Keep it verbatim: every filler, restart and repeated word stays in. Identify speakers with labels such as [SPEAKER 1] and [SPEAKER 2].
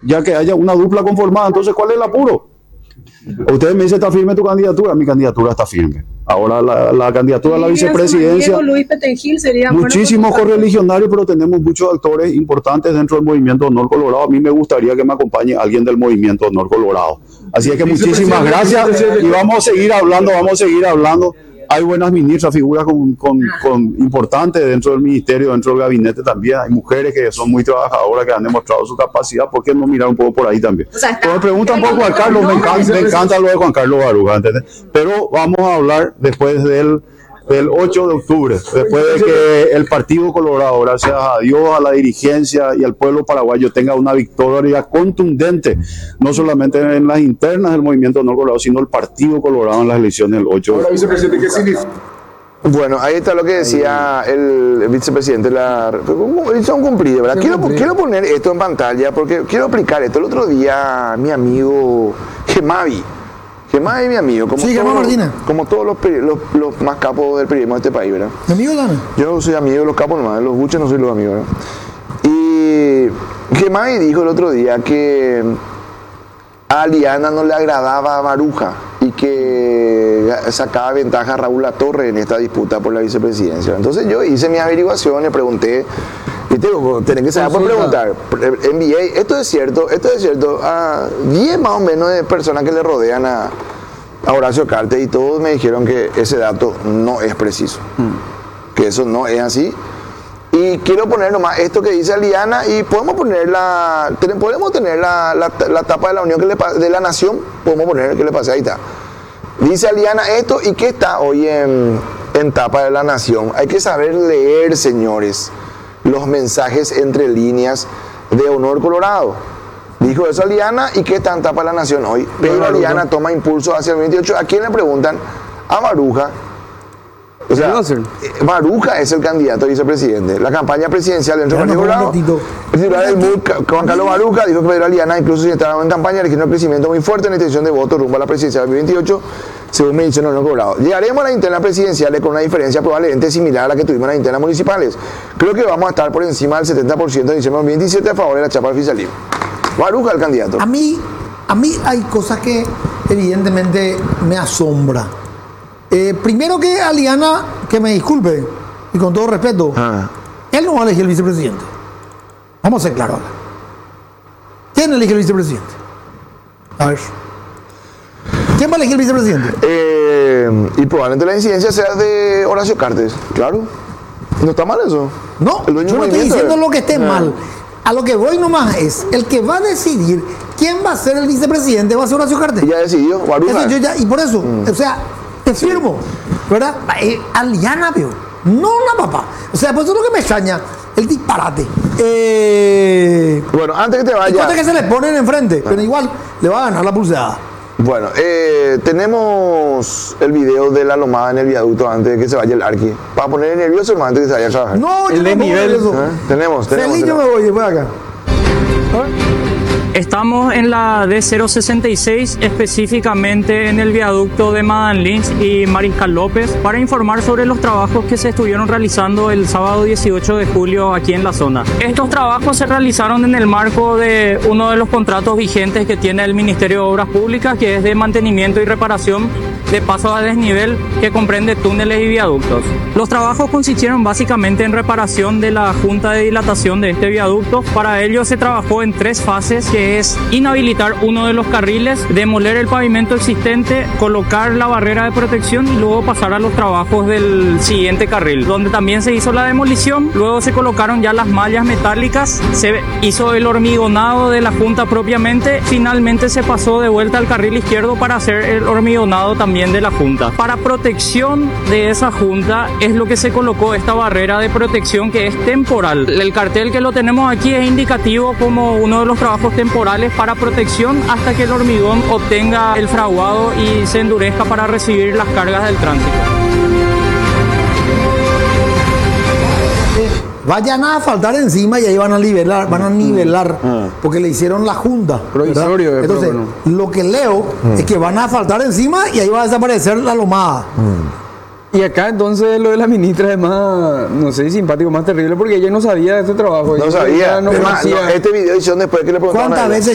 [SPEAKER 1] ya que haya una dupla conformada. Entonces, ¿cuál es el apuro? Ustedes me dicen, ¿está firme tu candidatura? Mi candidatura está firme. Ahora la, la candidatura a la vicepresidencia,
[SPEAKER 2] Luis Petengil sería
[SPEAKER 1] muchísimos correligionarios, pero tenemos muchos actores importantes dentro del Movimiento Honor Colorado. A mí me gustaría que me acompañe alguien del Movimiento Honor Colorado. Así es que muchísimas gracias y vamos a seguir hablando, vamos a seguir hablando. Hay buenas ministras, figuras con, con, con importantes dentro del ministerio, dentro del gabinete también. Hay mujeres que son muy trabajadoras, que han demostrado su capacidad. ¿Por qué no mirar un poco por ahí también? O sea, me preguntan por Juan Carlos, me encanta, me encanta lo de Juan Carlos Baruja, ¿entendés? Pero vamos a hablar después del, del ocho de octubre, después de que el Partido Colorado, gracias a Dios, a la dirigencia y al pueblo paraguayo, tenga una victoria contundente, no solamente en las internas del Movimiento Honor Colorado, sino el Partido Colorado en las elecciones del ocho de octubre.
[SPEAKER 3] Ahora, vicepresidente, ¿qué significa? Bueno, ahí está lo que decía el vicepresidente. La, son cumplidos, ¿verdad? Quiero, quiero poner esto en pantalla porque quiero aplicar esto. El otro día, mi amigo Gemavi, Gemavi, mi amigo, como,
[SPEAKER 4] sí,
[SPEAKER 3] todos, como todos los, los, los más capos del periodismo de este país, ¿verdad?
[SPEAKER 4] ¿Mi amigo Dana?
[SPEAKER 3] Yo no soy amigo de los capos nomás, de los buches no soy los amigos, ¿verdad? Y Gemavi dijo el otro día que a Liana no le agradaba a Baruja y que sacaba ventaja a Raúl Latorre en esta disputa por la vicepresidencia. Entonces yo hice mis averiguaciones, pregunté, viste, tenés que saber por preguntar, envié, esto es cierto, esto es cierto, a diez más o menos de personas que le rodean a, a Horacio Cartes y todos me dijeron que ese dato no es preciso, mm. que eso no es así. Y quiero poner nomás esto que dice Aliana y podemos poner la, podemos tener la, la, la tapa de la Unión que le, de la Nación, podemos poner que le pase, ahí está. Dice Aliana esto y que está hoy en, en tapa de la Nación. Hay que saber leer, señores, los mensajes entre líneas de Honor Colorado. Dijo eso Aliana y que está en tapa de la Nación hoy. Pero Aliana toma impulso hacia el veintiocho. ¿A quién le preguntan? A Baruja. O sea, Baruja es el candidato a vicepresidente. La campaña presidencial dentro del Partido Colorado, el titular del M U C, Juan Carlos Baruja, dijo que Pedro Aliana incluso si estaba en campaña eligiendo un crecimiento muy fuerte en la intención de voto rumbo a la presidencia del veintiocho, según me dice Honor Colorado. Llegaremos a las internas presidenciales con una diferencia probablemente similar a la que tuvimos en las internas municipales. Creo que vamos a estar por encima del setenta por ciento en diciembre del veintisiete a favor de la chapa del oficialismo. Baruja el candidato.
[SPEAKER 4] A mí, a mí hay cosas que evidentemente me asombra. Eh, primero que Aliana, que me disculpe, y con todo respeto, ah. él no va a elegir el vicepresidente. Vamos a ser claros ahora. ¿Quién elige el vicepresidente? A ver. ¿Quién va a elegir el vicepresidente?
[SPEAKER 3] Eh, y probablemente la incidencia sea de Horacio Cartes, claro. ¿No está mal eso?
[SPEAKER 4] No, yo no estoy diciendo es... lo que esté ah. mal. A lo que voy nomás es, el que va a decidir quién va a ser el vicepresidente va a ser Horacio Cartes.
[SPEAKER 3] Y ya decidió, Baruja.
[SPEAKER 4] Eso yo ya, y por eso, mm. o sea, te firmo, ¿verdad? Eh, Aliana, veo. No la papá. O sea, pues eso es lo que me extraña, el disparate. Eh,
[SPEAKER 3] bueno, antes que te vaya.
[SPEAKER 4] Antes que se le ponen enfrente, ah. pero igual le va a ganar la pulseada.
[SPEAKER 3] Bueno, eh, tenemos el video de la lomada en el viaducto antes de que se vaya el Arqui. Para poner nervioso, hermano, antes de que se vaya a trabajar.
[SPEAKER 4] No,
[SPEAKER 5] el
[SPEAKER 4] yo
[SPEAKER 5] de
[SPEAKER 4] no
[SPEAKER 5] nivel.
[SPEAKER 4] Eso.
[SPEAKER 3] ¿Eh? Tenemos, tenemos.
[SPEAKER 4] Feliz, yo me voy, voy acá.
[SPEAKER 5] Estamos en la D cero sesenta y seis, específicamente en el viaducto de Madame Lins y Mariscal López, para informar sobre los trabajos que se estuvieron realizando el sábado dieciocho de julio aquí en la zona. Estos trabajos se realizaron en el marco de uno de los contratos vigentes que tiene el Ministerio de Obras Públicas, que es de mantenimiento y reparación de pasos a desnivel, que comprende túneles y viaductos. Los trabajos consistieron básicamente en reparación de la junta de dilatación de este viaducto. Para ello se trabajó en tres fases, que es inhabilitar uno de los carriles, demoler el pavimento existente, colocar la barrera de protección y luego pasar a los trabajos del siguiente carril, donde también se hizo la demolición. Luego se colocaron ya las mallas metálicas, se hizo el hormigonado de la junta propiamente, finalmente se pasó de vuelta al carril izquierdo para hacer el hormigonado también de la junta. Para protección de esa junta es lo que se colocó esta barrera de protección, que es temporal. El cartel que lo tenemos aquí es indicativo como uno de los trabajos temporales para protección hasta que el hormigón obtenga el fraguado y se endurezca para recibir las cargas del tránsito.
[SPEAKER 4] Vayan a faltar encima y ahí van a nivelar, van a nivelar, mm. porque le hicieron la junta.
[SPEAKER 5] Provisorio.
[SPEAKER 4] Entonces, bueno. lo que leo mm. es que van a faltar encima y ahí va a desaparecer la lomada.
[SPEAKER 5] Mm. Y acá entonces lo de la ministra es más, no sé, simpático, más terrible, porque ella no sabía de este trabajo.
[SPEAKER 3] No sabía. No, no, este video hicieron después que le preguntaron.
[SPEAKER 4] ¿Cuántas veces